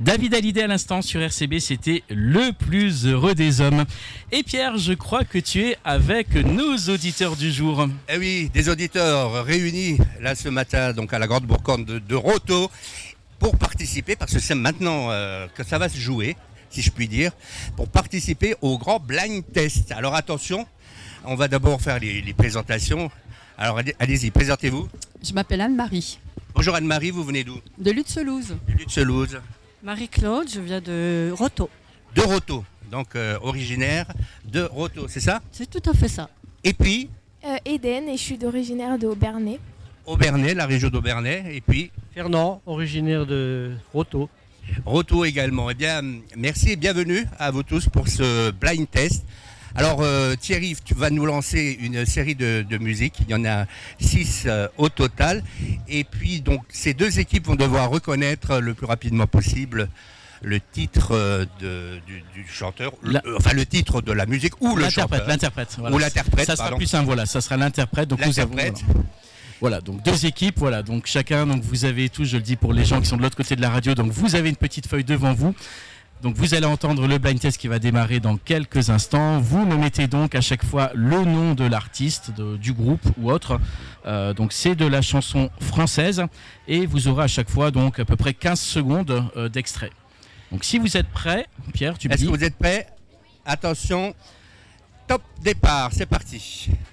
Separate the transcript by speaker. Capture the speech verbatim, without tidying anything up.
Speaker 1: David Hallyday à l'instant sur R C B, c'était le plus heureux des hommes. Et Pierre, je crois que tu es avec nos auditeurs du jour.
Speaker 2: Eh oui, des auditeurs réunis là ce matin donc à la Grande Bourgade de, de Roto pour participer, parce que c'est maintenant euh, que ça va se jouer, si je puis dire, pour participer au grand blind test. Alors attention, on va d'abord faire les, les présentations. Alors allez-y, présentez-vous.
Speaker 3: Je m'appelle Anne-Marie.
Speaker 2: Bonjour Anne-Marie, vous venez d'où?
Speaker 3: De Lutzelouse.
Speaker 2: De Lutzelouse.
Speaker 4: Marie-Claude, je viens de Roto.
Speaker 2: De Roto, donc euh, originaire de Roto, c'est ça?
Speaker 4: C'est tout à fait ça.
Speaker 2: Et puis
Speaker 5: euh, Eden, et je suis d'originaire de Aubernais.
Speaker 2: Aubernais, la région d'Aubernais, et puis
Speaker 6: Fernand, originaire de Roto.
Speaker 2: Roto également. Eh bien, merci et bienvenue à vous tous pour ce blind test. Alors euh, Thierry, tu vas nous lancer une série de, de musiques. Il y en a six euh, au total. Et puis donc ces deux équipes vont devoir reconnaître le plus rapidement possible le titre euh, de, du, du chanteur,
Speaker 1: La...
Speaker 2: le, enfin le titre de la musique ou le chanteur.
Speaker 1: L'interprète,
Speaker 2: voilà. Ou l'interprète.
Speaker 1: Ça sera
Speaker 2: pardon.
Speaker 1: plus simple, voilà, ça sera l'interprète. Donc nous avons, voilà. Voilà, donc deux équipes, voilà, donc chacun, donc vous avez tous, je le dis pour les gens qui sont de l'autre côté de la radio, donc vous avez une petite feuille devant vous. Donc vous allez entendre le blind test qui va démarrer dans quelques instants. Vous me mettez donc à chaque fois le nom de l'artiste, de, du groupe ou autre. Euh, donc c'est de la chanson française et vous aurez à chaque fois donc à peu près quinze secondes euh, d'extrait. Donc si vous êtes prêts, Pierre, tu me dis.
Speaker 2: Est-ce que vous êtes prêts? Attention, top départ, c'est parti.